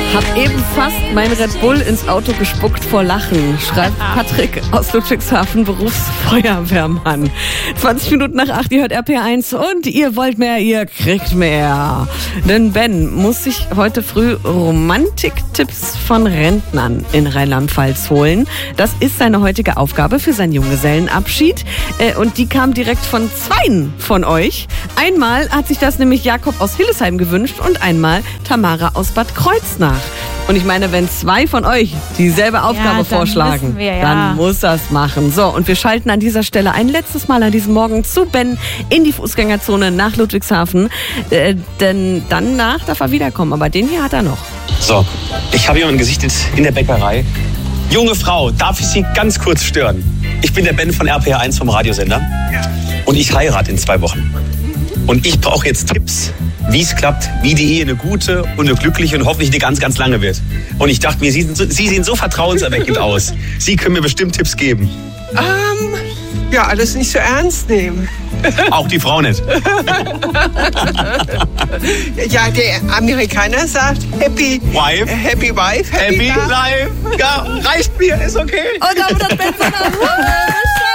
Hab eben fast mein Red Bull ins Auto gespuckt vor Lachen, schreibt Patrick aus Ludwigshafen, Berufsfeuerwehrmann. 20 Minuten nach 8, ihr hört RPR1 und ihr wollt mehr, ihr kriegt mehr. Denn Ben muss sich heute früh Romantiktipps von Rentnern in Rheinland-Pfalz holen. Das ist seine heutige Aufgabe für seinen Junggesellenabschied. Und die kam direkt von zweien von euch. Einmal hat sich das nämlich Jakob aus Hillesheim gewünscht und einmal Tamara aus Bad Kreuznach. Und ich meine, wenn zwei von euch dieselbe Aufgabe vorschlagen, dann muss das machen. So, und wir schalten an dieser Stelle ein letztes Mal an diesem Morgen zu Ben in die Fußgängerzone nach Ludwigshafen. Denn danach darf er wiederkommen. Aber den hier hat er noch. So, ich habe jemanden gesichtet in der Bäckerei. Junge Frau, darf ich Sie ganz kurz stören? Ich bin der Ben von RPR1 vom Radiosender. Und ich heirate in 2 Wochen. Und ich brauche jetzt Tipps, wie es klappt, wie die Ehe eine gute und eine glückliche und hoffentlich eine ganz, ganz lange wird. Und ich dachte mir, Sie sehen so vertrauenserweckend aus. Sie können mir bestimmt Tipps geben. Ja, alles nicht so ernst nehmen. Auch die Frau nicht. Ja, der Amerikaner sagt Happy Wife. Happy Wife, Happy Life. Ja, reicht mir, ist okay. Und damit hat Ben seine